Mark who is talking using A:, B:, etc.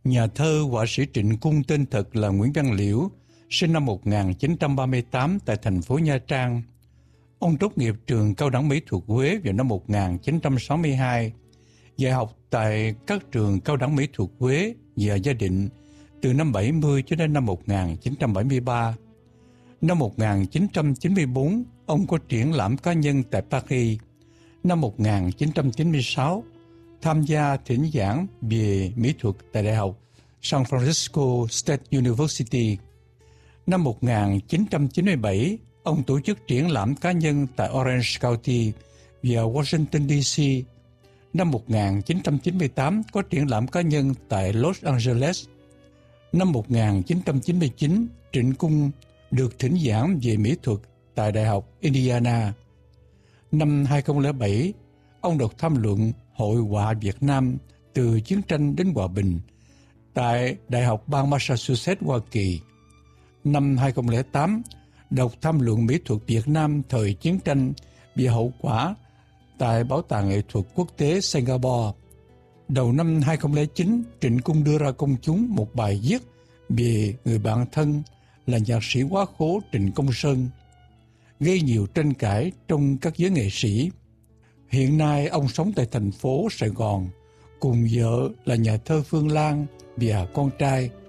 A: Nhà thơ, họa sĩ Trịnh Cung tên thật là Nguyễn Văn Liễu, sinh năm 1938 tại thành phố Nha Trang. Ông tốt nghiệp trường Cao đẳng Mỹ thuật Huế vào năm 1962, dạy học tại các trường Cao đẳng Mỹ thuật Huế và Gia Định từ năm 70 cho đến năm 1973. Năm 1994, ông có triển lãm cá nhân tại Paris. Năm 1996, tham gia thỉnh giảng về mỹ thuật tại Đại học San Francisco State University. Năm 1997, ông tổ chức triển lãm cá nhân tại Orange County và Washington DC. Năm 1998, có triển lãm cá nhân tại Los Angeles. Năm 1999, Trịnh Cung được thỉnh giảng về mỹ thuật tại Đại học Indiana. Năm 2007, ông được tham luận Hội họa Việt Nam từ chiến tranh đến hòa bình tại Đại học bang Massachusetts, Hoa Kỳ. Năm 2008, đọc tham luận mỹ thuật Việt Nam thời chiến tranh và hậu quả tại Bảo tàng nghệ thuật quốc tế Singapore. Đầu năm 2009, Trịnh Cung đưa ra công chúng một bài viết về người bạn thân là nhạc sĩ quá khố Trịnh Công Sơn, gây nhiều tranh cãi trong các giới nghệ sĩ. Hiện nay, ông sống tại thành phố Sài Gòn cùng vợ là nhà thơ Phương Lan và con trai